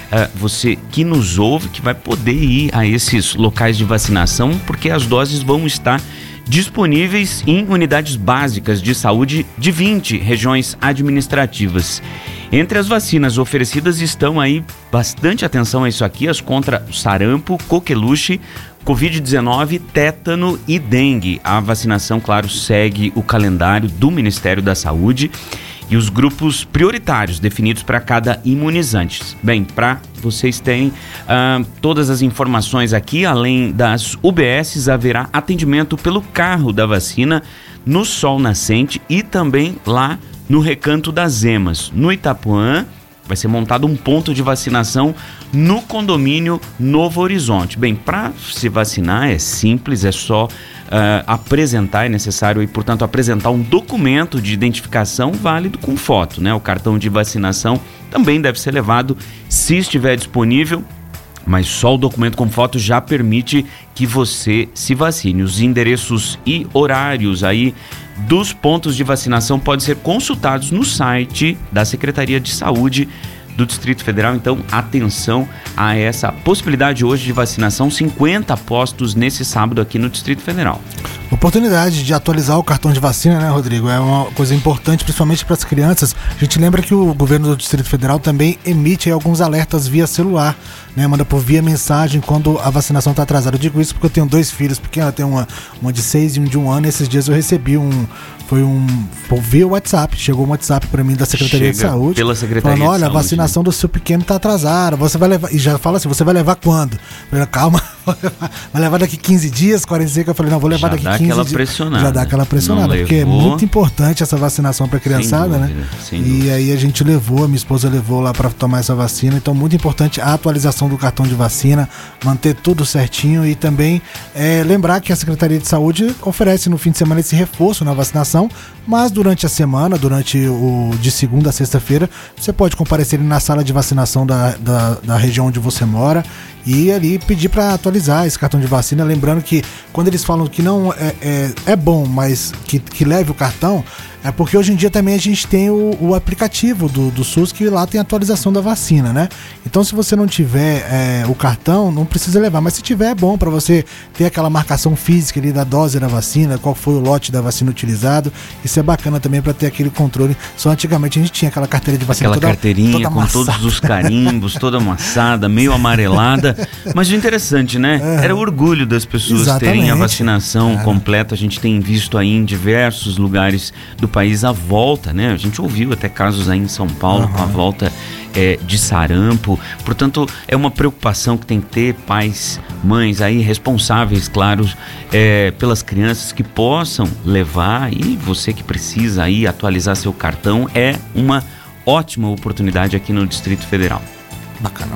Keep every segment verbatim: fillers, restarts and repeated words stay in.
uh, você que nos ouve, que vai poder ir a esses locais de vacinação, porque as doses vão estar disponíveis em unidades básicas de saúde de vinte regiões administrativas. Entre as vacinas oferecidas estão aí, bastante atenção a isso aqui, as contra sarampo, coqueluche, covid dezenove, tétano e dengue. A vacinação, claro, segue o calendário do Ministério da Saúde e os grupos prioritários definidos para cada imunizante. Bem, para vocês terem uh, todas as informações aqui, além das U B S, haverá atendimento pelo carro da vacina no Sol Nascente e também lá no Recanto das Emas. No Itapuã, vai ser montado um ponto de vacinação no condomínio Novo Horizonte. Bem, para se vacinar é simples, é só uh, apresentar, é necessário, e portanto, apresentar um documento de identificação válido com foto, né? O cartão de vacinação também deve ser levado se estiver disponível, mas só o documento com foto já permite que você se vacine. Os endereços e horários aí dos pontos de vacinação podem ser consultados no site da Secretaria de Saúde do Distrito Federal. Então, atenção a essa possibilidade hoje de vacinação, cinquenta postos nesse sábado aqui no Distrito Federal. Oportunidade de atualizar o cartão de vacina, né, Rodrigo? É uma coisa importante, principalmente para as crianças. A gente lembra que o governo do Distrito Federal também emite aí alguns alertas via celular, né? Manda por via mensagem quando a vacinação está atrasada. Eu digo isso porque eu tenho dois filhos pequenos, eu tenho uma, uma de seis e um de um ano. E esses dias eu recebi um, foi um, via WhatsApp, chegou um WhatsApp para mim da Secretaria Chega de Saúde. Pela Secretaria falando, olha, de Saúde, a vacinação, né, do seu pequeno está atrasada, você vai levar, e já fala assim, você vai levar quando? Eu falei, calma, vai levar daqui quinze dias, quarenta e cinco, eu falei, não, vou levar já daqui dá quinze aquela dias. Pressionada. Já dá aquela pressionada, Não porque levou, é muito importante essa vacinação para a criançada, sem né? dúvida, sem e dúvida. aí a gente levou, a minha esposa levou lá para tomar essa vacina, então muito importante a atualização do cartão de vacina, manter tudo certinho e também é, lembrar que a Secretaria de Saúde oferece no fim de semana esse reforço na vacinação, mas durante a semana, durante o de segunda a sexta-feira, você pode comparecer na sala de vacinação da, da, da região onde você mora e ali pedir para atualizar esse cartão de vacina, lembrando que quando eles falam que não é, é, é bom, mas que, que leve o cartão, é porque hoje em dia também a gente tem o, o aplicativo do, do SUS, que lá tem a atualização da vacina, né? Então, se você não tiver é, o cartão, não precisa levar, mas se tiver, é bom para você ter aquela marcação física ali da dose da vacina, qual foi o lote da vacina utilizado. Isso é bacana também para ter aquele controle. Só antigamente a gente tinha aquela carteira de vacina, aquela toda, carteirinha toda com todos os carimbos, toda amassada, meio amarelada. Mas o interessante, né? É. Era o orgulho das pessoas Exatamente. terem a vacinação é. completa. A gente tem visto aí em diversos lugares do país a volta, né? A gente ouviu até casos aí em São Paulo, uhum, com a volta é, de sarampo. Portanto, é uma preocupação que tem que ter pais, mães aí responsáveis, claro, é, pelas crianças que possam levar, e você que precisa aí atualizar seu cartão, é uma ótima oportunidade aqui no Distrito Federal. Bacana.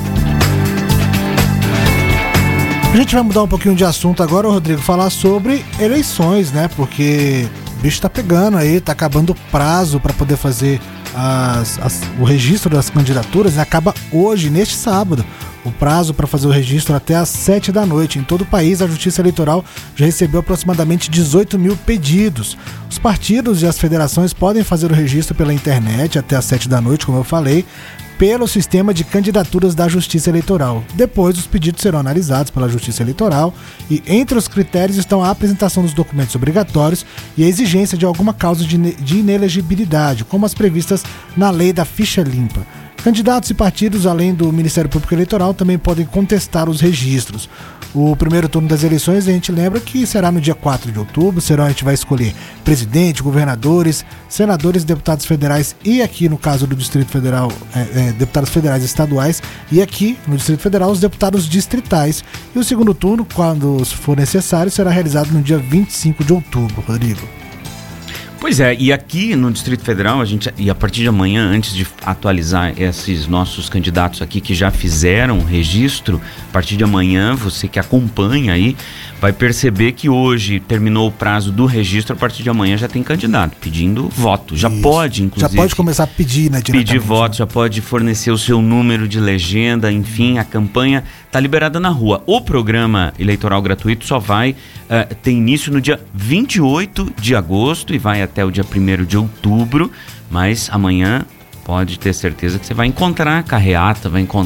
A gente vai mudar um pouquinho de assunto agora, Rodrigo, falar sobre eleições, né? Porque o bicho tá pegando aí, tá acabando o prazo para poder fazer as, as, o registro das candidaturas, né? Acaba hoje, neste sábado, o prazo para fazer o registro até às sete da noite. Em todo o país, a Justiça Eleitoral já recebeu aproximadamente dezoito mil pedidos. Os partidos e as federações podem fazer o registro pela internet até às sete da noite, como eu falei, pelo sistema de candidaturas da Justiça Eleitoral. Depois, os pedidos serão analisados pela Justiça Eleitoral e entre os critérios estão a apresentação dos documentos obrigatórios e a exigência de alguma causa de, de inelegibilidade, como as previstas na lei da ficha limpa. Candidatos e partidos, além do Ministério Público Eleitoral, também podem contestar os registros. O primeiro turno das eleições, a gente lembra que será no dia quatro de outubro, será, a gente vai escolher presidente, governadores, senadores, deputados federais e aqui no caso do Distrito Federal, é, é, deputados federais e estaduais, e aqui no Distrito Federal os deputados distritais. E o segundo turno, quando for necessário, será realizado no dia vinte e cinco de outubro, Rodrigo. Pois é, e aqui no Distrito Federal, a gente, e a partir de amanhã, antes de atualizar esses nossos candidatos aqui que já fizeram registro, a partir de amanhã, você que acompanha aí, vai perceber que hoje terminou o prazo do registro, a partir de amanhã já tem candidato pedindo voto. Já Isso. pode, inclusive. Já pode começar a pedir, né? Pedir voto, já pode fornecer o seu número de legenda, enfim, a campanha está liberada na rua. O programa eleitoral gratuito só vai uh, ter início no dia vinte e oito de agosto e vai até o dia primeiro de outubro, mas amanhã pode ter certeza que você vai encontrar carreata, vai encontrar